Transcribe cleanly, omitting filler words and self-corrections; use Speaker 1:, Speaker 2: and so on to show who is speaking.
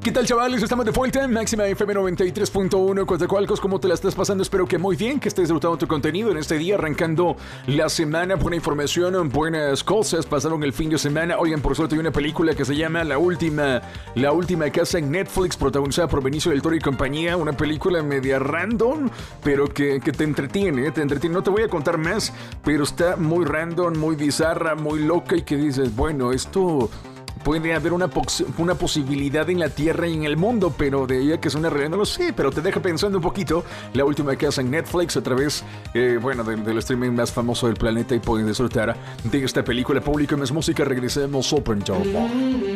Speaker 1: ¿Qué tal, chavales? Estamos de vuelta, Máxima FM 93.1, Coatzacoalcos. ¿Cómo te la estás pasando? Espero que muy bien, que estés disfrutando tu contenido en este día, arrancando la semana. Buena información, buenas cosas pasaron el fin de semana. Oigan, por suerte hay una película que se llama La Última Casa en Netflix, protagonizada por Benicio del Toro y compañía. Una película media random, pero que te entretiene, No te voy a contar más, pero está muy random, muy bizarra, muy loca, y que dices, bueno, esto... puede haber una posibilidad en la Tierra y en el mundo, pero de ella que es una realidad no lo sé, pero te deja pensando un poquito. La Última Casa en Netflix, a través, del streaming más famoso del planeta, y pueden disfrutar de esta película. Público, más música, regresemos Open Top.